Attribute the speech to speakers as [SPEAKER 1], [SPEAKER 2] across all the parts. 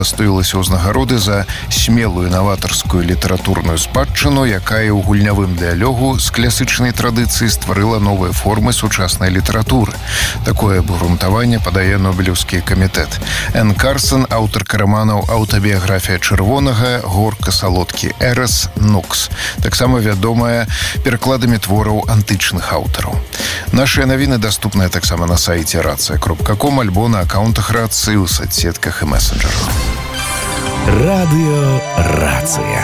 [SPEAKER 1] удастаілася ўзнагароды за смелую наватарскую літаратурную спадчыну, якая ў гульнявым дыялогу з класычнай традыцыі стварыла новыя формы сучаснай літаратуры. Такое абгрунтаванне падае Нобелеўскі камітэт. Энн Карсон, аўтарка раманаў «Аўтабіяграфія чырвонага», «Горка салодкі Эрас», «Нукс». Таксама вядомая перакладамі твораў антычных аўтараў. Нашыя навіны даступныя таксама на сайце racja.com альбо на акаунтах Рацыі ў соцсетках і месенджерах.
[SPEAKER 2] Радыё Рацыя.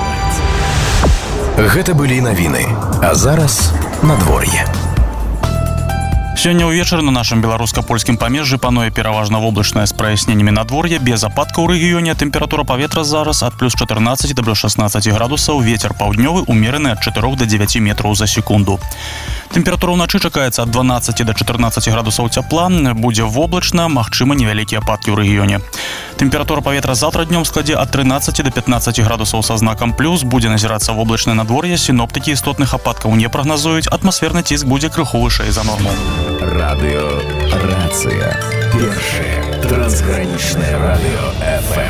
[SPEAKER 2] Гэта былі навіны. А зараз надвор'е.
[SPEAKER 3] Сёння ўвечары на нашым беларуска-польскім памежжы пануе пераважна воблачнае з праясненнямі надвор'е, без ападкаў у рэгіёне. Тэмпература паветра зараз ад плюс 14 да плюс 16 градусаў, вецер паўднёвы умераны ад 4 до 9 метраў за секунду. Тэмпература ўначы чакаецца ад 12 до 14 градусаў цяпла, будзе воблачна, магчыма невялікія ападкі ў рэгіёне. Тэмпература паветра заўтра днём складзе ад 13 до 15 градусаў са знакам плюс, будзе назірацца воблачнае надвор'е, сіноптыкі істотных ападкаў не прагназуюць, атмасферны ціск будзе крыху вышэй за норму.
[SPEAKER 2] Радыё Рацыя. Першае трансгранічнае радыё FM.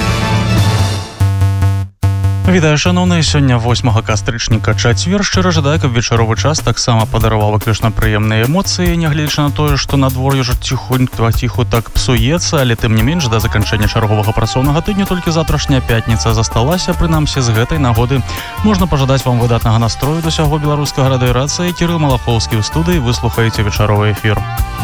[SPEAKER 3] Вітаю, шановныя, сёння 8 кастрычніка чацвер. Шчыра жадаю, каб вечаровы час таксама падараваў выключна прыемныя эмоцыі, нягледзячы на тое, што надвор'е ўжо ціху так псуецца, але тым не менш да заканчэння чарговага працоўнага тыдня толькі завтрашняя пятніца засталася. Прынамсі з гэтай нагоды можна пажадаць вам выдатнага настрою да ўсяго беларускага радыё Рацыя. Кірыл Малахоўскі ў студыі, вы слухаеце вечаровы эфір.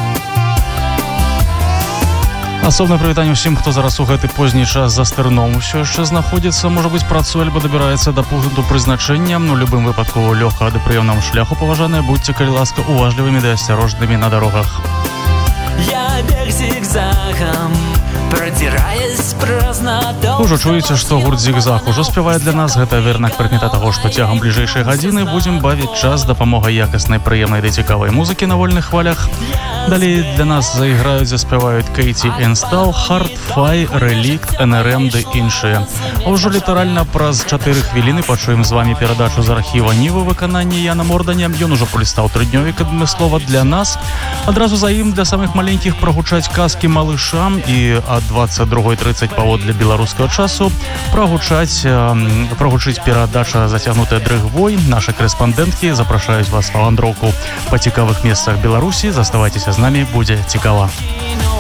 [SPEAKER 3] Асобнае прывітанне ўсім, хто зараз у гэты позні час за стырном усё яшчэ знаходзіцца, можа быць, працуе альбо дабіраецца да пункту прызначэння. У любым выпадку лёгкага ды прыемнаму шляху, паважаныя, будьце, калі ласка, уважлівымі ды асцярожнымі на дарогах.
[SPEAKER 4] Я бег зігзагам, продираясь праз надолго.
[SPEAKER 3] Ужо чуеце, што гурт «Зігзаг» ужо спявае для нас. Гэта верная прыкмета таго, што цягам бліжэйшай гадзіны будзем бавіць час дапамогай якаснай, прыемнай ды цікавай музыкі на вольных хвалях. Далей для нас заіграюць, заспяваюць Кейті Энстал, Hard, Fai, Relict, NRM ды іншыя. А ўжо літаральна праз 4 хвіліны пачуем з вамі перадачу з архіва Нівы выкананні Яна Морданя. Ён ужо полістаў трыднёвік адмыслова для нас. Адразу за ім для самых маленькіх прагучаць казкі малышам і ад 22:30 паводле беларускага часу прагучыць перадача «Зацягнутая дрыгвой». Нашы корэспандэнткі запрашаюць вас на вандроўку па цікавых месцах Беларусі. Заставайцеся з намі, будзе цікава.